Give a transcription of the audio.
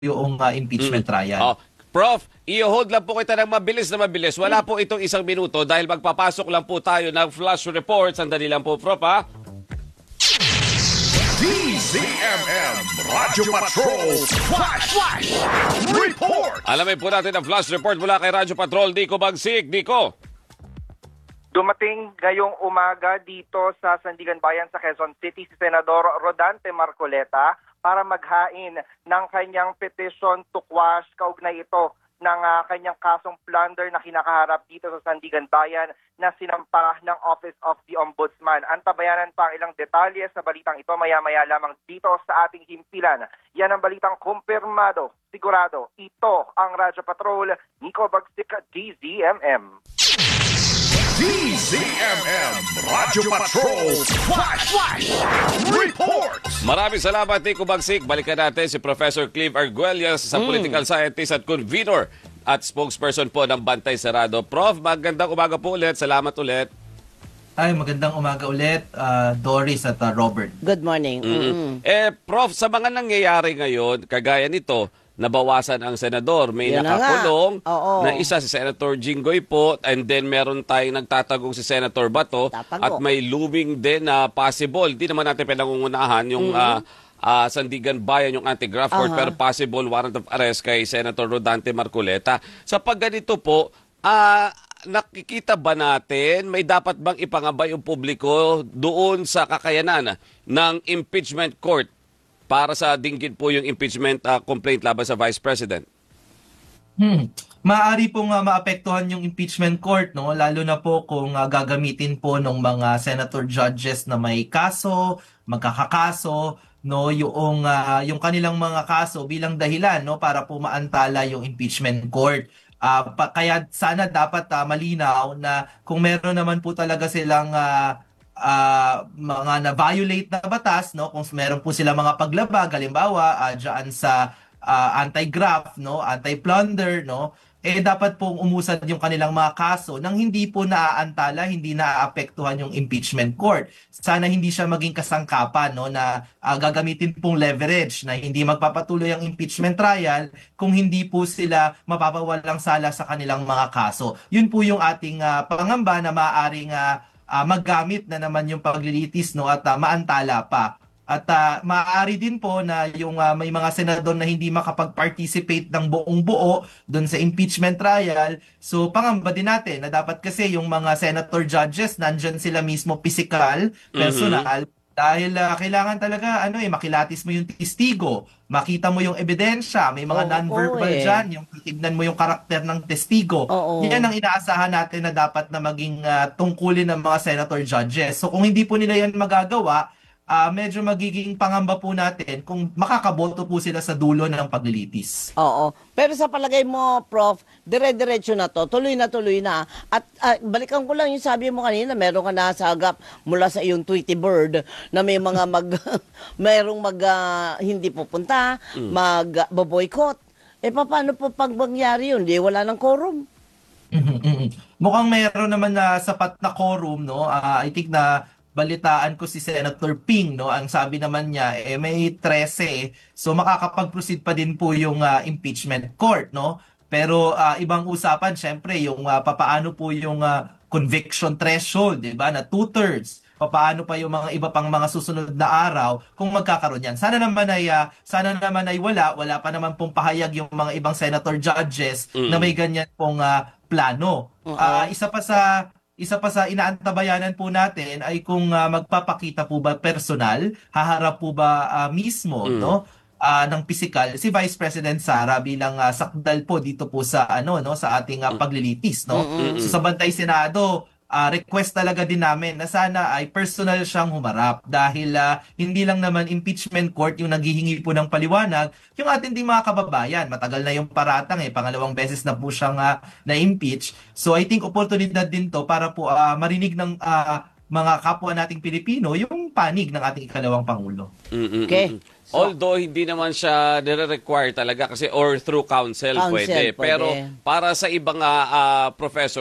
yung impeachment trial. Oh, Prof, i-hold lang po kita ng mabilis na mabilis. Wala po itong 1 minuto dahil magpapasok lang po tayo ng flash report. Sandali lang po, Prof, ha? DZMM Radyo Patrol Flash Report. Alamin po natin ang flash report mula kay Radyo Patrol, Dico Bagsik. Dico. Dumating ngayong umaga dito sa Sandigan Bayan sa Quezon City si Senador Rodante Marcoleta para maghain ng kanyang petition to quash kaugnay ito ng kanyang kasong plunder na kinakaharap dito sa Sandigan Bayan na sinampa ng Office of the Ombudsman. Antabayanan pa ang ilang detalye sa balitang ito maya-maya lamang dito sa ating himpilan. Yan ang balitang kumpirmado, sigurado. Ito ang Radyo Patrol, Nico Bagsik, DZMM. DZMM Radyo Patrol Flash Report. Maraming salamat, Dico Bagsik. Balikan natin si Professor Clive Arguelles sa political scientist at convener at spokesperson po ng Bantay Sarado. Prof, magandang umaga po ulit. Salamat ulit. Ay, magandang umaga ulit, Doris at Robert. Good morning. Prof, sa mga nangyayari ngayon, kagaya nito, nabawasan ang senador. May Yan na nakakulong Oo. na isa si Senator Jinggoy po, and then meron tayong nagtatagong si Senator Bato, Tapago. at may looming din na possible. Di naman natin pinangungunahan yung Sandigan Bayan, yung anti-graft court, pero possible warrant of arrest kay Senator Rodante Marcoleta. Sa pagganito po, nakikita ba natin, may dapat bang ipangabay yung publiko doon sa kakayanan ng impeachment court para sa dinggin po yung impeachment complaint laban sa Vice President? Maaari pong maapektuhan yung impeachment court, no? Lalo na po kung gagamitin po ng mga senator judges na may kaso, magkakakaso, no, yung kanilang mga kaso bilang dahilan, no, para po maantala yung impeachment court. Kaya sana dapat malinaw na kung meron naman po talaga silang mga na-violate na batas, no, kung meron po sila mga paglabag, halimbawa diyan sa anti-graft, no, anti-plunder, no, dapat pong umusad yung kanilang mga kaso nang hindi po naaantala, hindi naaapektuhan yung impeachment court. Sana hindi siya maging kasangkapan, no, na gagamitin pong leverage na hindi magpapatuloy ang impeachment trial kung hindi po sila mapapawalang sala sa kanilang mga kaso. Yun po yung ating pangamba na maaaring maggamit na naman yung paglilitis, no, at maantala pa. At maaari din po na yung may mga senador na hindi makapag-participate ng buong buo doon sa impeachment trial. So pangamba din natin na dapat kasi yung mga senator judges nandyan sila mismo physical, personal, dahil kailangan talaga makilatis mo yung testigo, makita mo yung ebidensya, may mga non-verbal dyan, yung titignan mo yung karakter ng testigo. Yan ang inaasahan natin na dapat na maging tungkulin ng mga senator judges. So kung hindi po nila yan magagawa, medyo magiging pangamba po natin kung makakaboto po sila sa dulo ng paglilitis. Oo. Pero sa palagay mo, Prof, dire-diretso na to, tuloy na tuloy na. At balikan ko lang yung sabi mo kanina, meron ka nasagap mula sa iyong Tweety Bird na may mga merong hindi pupunta, mag-boycott. Paano po pag mangyari yun? Di wala ng quorum. Mukhang meron naman na sapat na quorum, no? I think na balitaan ko si Senator Ping, no, ang sabi naman niya may 13, so makakapag-proceed pa din po yung impeachment court, no, pero ibang usapan syempre yung papaano po yung conviction threshold, di ba, na 2/3, papaano pa yung mga iba pang mga susunod na araw kung magkakaroon yan. Sana naman ay wala pa naman pong pahayag yung mga ibang senator judges na may ganyan pong plano. Isa pa sa inaantabayanan po natin ay kung magpapakita po ba personal, haharap po ba mismo, no, ng pisikal si Vice President Sara bilang sakdal po dito po sa sa ating paglilitis, no. So sa Bantay Senado, request talaga din namin na sana ay personal siyang humarap dahil hindi lang naman impeachment court yung naghihingi po ng paliwanag, yung ating di mga kababayan, matagal na yung paratang pangalawang beses na po siyang na-impeach. So I think oportunidad din to para po marinig ng mga kapwa nating Pilipino yung panig ng ating ikalawang Pangulo. Okay. Although hindi naman siya nire-require talaga kasi or through counsel pwede. Pero para sa ibang professor